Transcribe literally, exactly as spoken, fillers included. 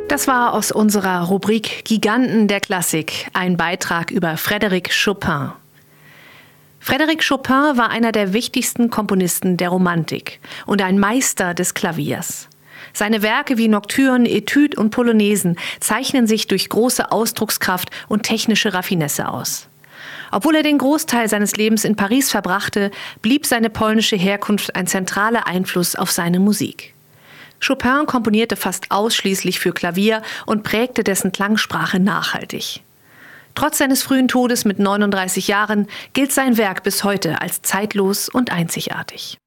Das war aus unserer Rubrik Giganten der Klassik ein Beitrag über Frédéric Chopin. Frédéric Chopin war einer der wichtigsten Komponisten der Romantik und ein Meister des Klaviers. Seine Werke wie Nocturnen, Etüden und Polonaisen zeichnen sich durch große Ausdruckskraft und technische Raffinesse aus. Obwohl er den Großteil seines Lebens in Paris verbrachte, blieb seine polnische Herkunft ein zentraler Einfluss auf seine Musik. Chopin komponierte fast ausschließlich für Klavier und prägte dessen Klangsprache nachhaltig. Trotz seines frühen Todes mit neununddreißig Jahren gilt sein Werk bis heute als zeitlos und einzigartig.